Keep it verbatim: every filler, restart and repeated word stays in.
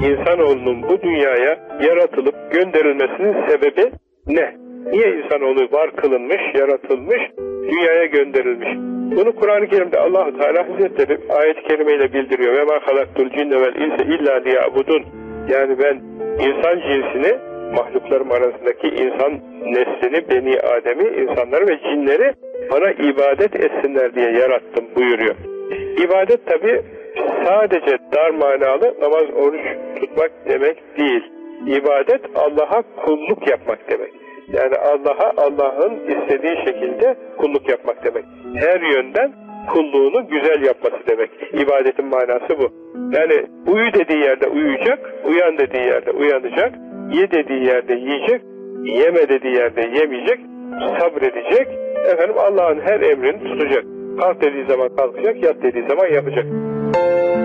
insanoğlunun bu dünyaya yaratılıp gönderilmesinin sebebi ne? Niye insanoğlu var kılınmış, yaratılmış, dünyaya gönderilmiş? Bunu Kur'an-ı Kerim'de Allah-u Teala Hazretleri ayet-i kerimeyle bildiriyor. Ve ma halaktul cinne vel inse illa liya'budun. Yani ben insan cinsini, mahluklarım arasındaki insan neslini, Beni Adem'i, insanları ve cinleri bana ibadet etsinler diye yarattım buyuruyor. İbadet tabi sadece dar manalı namaz, oruç tutmak demek değil. İbadet Allah'a kulluk yapmak demek. Yani Allah'a Allah'ın istediği şekilde kulluk yapmak demek. Her yönden kulluğunu güzel yapması demek. İbadetin manası bu. Yani uyu dediği yerde uyuyacak, uyan dediği yerde uyanacak, ye dediği yerde yiyecek, yeme dediği yerde yemeyecek, sabredecek, efendim Allah'ın her emrini tutacak. Kalk dediği zaman kalkacak, yat dediği zaman yapacak.